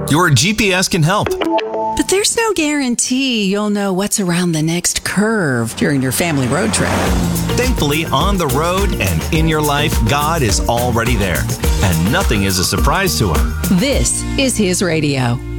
Your GPS can help. But there's no guarantee you'll know what's around the next curve during your family road trip. Thankfully, on the road and in your life, God is already there, and nothing is a surprise to Him. This is His radio.